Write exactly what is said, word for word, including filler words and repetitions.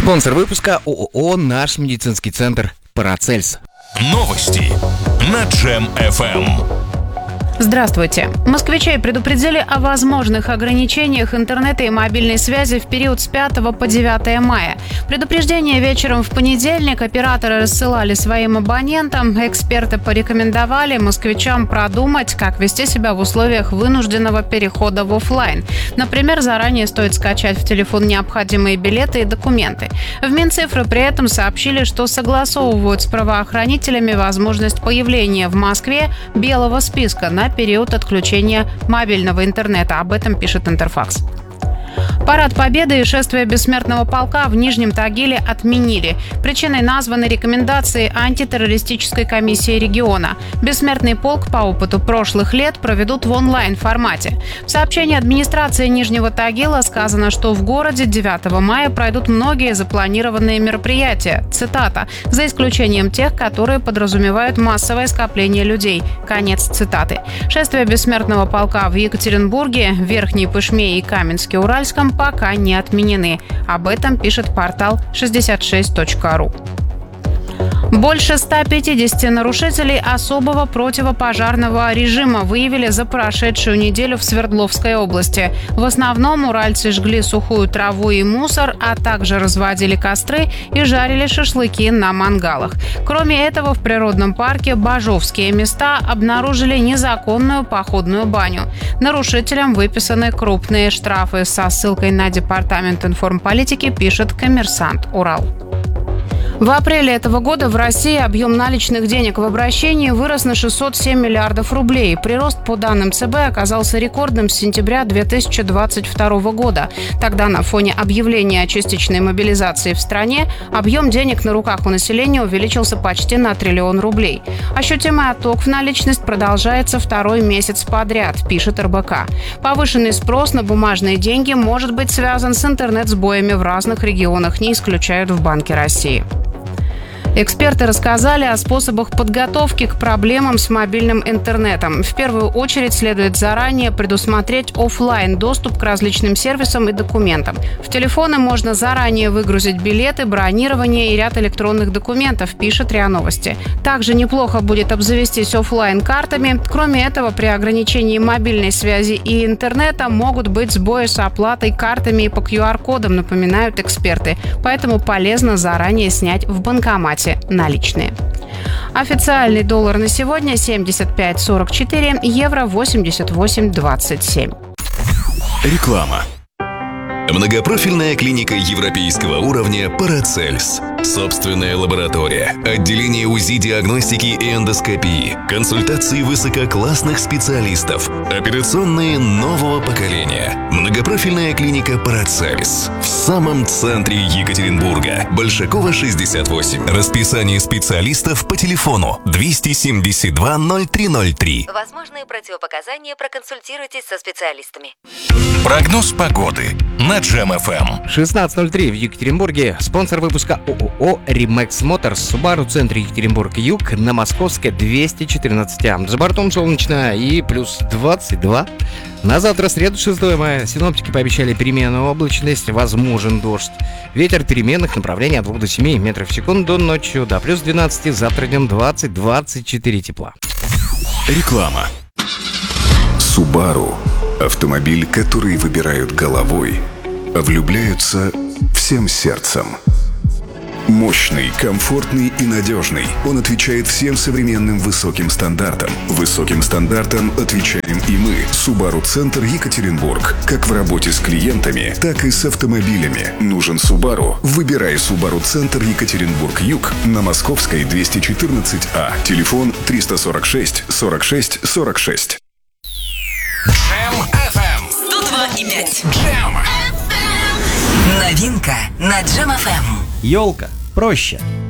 Спонсор выпуска ООО «Наш медицинский центр Парацельс». Новости на Джем эф эм. Здравствуйте. Москвичей предупредили о возможных ограничениях интернета и мобильной связи в период с пятого по девятое мая. Предупреждение вечером в понедельник операторы рассылали своим абонентам. Эксперты порекомендовали москвичам продумать, как вести себя в условиях вынужденного перехода в офлайн. Например, заранее стоит скачать в телефон необходимые билеты и документы. В Минцифры при этом сообщили, что согласовывают с правоохранителями возможность появления в Москве белого списка на период отключения мобильного интернета. Об этом пишет Интерфакс. Парад Победы и шествие Бессмертного полка в Нижнем Тагиле отменили. Причиной названы рекомендации антитеррористической комиссии региона. Бессмертный полк по опыту прошлых лет проведут в онлайн-формате. В сообщении администрации Нижнего Тагила сказано, что в городе девятого мая пройдут многие запланированные мероприятия. Цитата. «За исключением тех, которые подразумевают массовое скопление людей». Конец цитаты. Шествие Бессмертного полка в Екатеринбурге, Верхней Пышме и Каменске-Уральском пока не отменены. Об этом пишет портал шестьдесят шесть точка ру. Больше ста пятидесяти нарушителей особого противопожарного режима выявили за прошедшую неделю в Свердловской области. В основном уральцы жгли сухую траву и мусор, а также разводили костры и жарили шашлыки на мангалах. Кроме этого, в природном парке Бажовские места обнаружили незаконную походную баню. Нарушителям выписаны крупные штрафы. Со ссылкой на Департамент информполитики пишет «Коммерсант Урал». В апреле этого года в России объем наличных денег в обращении вырос на шестьсот семь миллиардов рублей. Прирост, по данным ЦБ, оказался рекордным с сентября две тысячи двадцать второго года. Тогда на фоне объявления о частичной мобилизации в стране объем денег на руках у населения увеличился почти на триллион рублей. Ощутимый отток в наличность продолжается второй месяц подряд, пишет эр бэ ка. Повышенный спрос на бумажные деньги может быть связан с интернет-сбоями в разных регионах, не исключают в Банке России. Эксперты рассказали о способах подготовки к проблемам с мобильным интернетом. В первую очередь следует заранее предусмотреть офлайн доступ к различным сервисам и документам. В телефоны можно заранее выгрузить билеты, бронирование и ряд электронных документов, пишет РИА Новости. Также неплохо будет обзавестись офлайн картами. Кроме этого, при ограничении мобильной связи и интернета могут быть сбои с оплатой картами и по ку ар-кодам, напоминают эксперты. Поэтому полезно заранее снять в банкомате наличные. Официальный доллар на сегодня семьдесят пять сорок четыре, евро восемьдесят восемь двадцать семь. Реклама. Многопрофильная клиника европейского уровня «Парацельс». Собственная лаборатория, отделение УЗИ, диагностики и эндоскопии, консультации высококлассных специалистов, операционные нового поколения. Многопрофильная клиника «Парацельс» в самом центре Екатеринбурга. Большакова, шестьдесят восемь. Расписание специалистов по телефону двести семьдесят два ноль три ноль три. Возможные противопоказания, проконсультируйтесь со специалистами. Прогноз погоды на Джем эф эм. шестнадцать ноль три в Екатеринбурге. Спонсор выпуска ООО «Римекс Моторс». Subaru, центр Екатеринбург-Юг, на Московской двести четырнадцать А. За бортом солнечно и плюс двадцать два. На завтра, среду, шестого мая, синоптики пообещали переменную облачность, возможен дождь. Ветер переменных направлений от двух до семи метров в секунду, ночью до плюс двенадцати, завтра днем двадцать двадцать четыре тепла. Реклама. Subaru – автомобиль, который выбирают головой, а влюбляются всем сердцем. Мощный, комфортный и надежный. Он отвечает всем современным высоким стандартам. Высоким стандартам отвечаем и мы. Subaru Центр Екатеринбург. Как в работе с клиентами, так и с автомобилями. Нужен Subaru? Выбирай Subaru Центр Екатеринбург-Юг на Московской двести четырнадцать А. Телефон триста сорок шесть сорок шесть сорок шесть. Джем эф эм. сто два и пять. Джем. Новинка на Джем эф эм. Елка. Проще.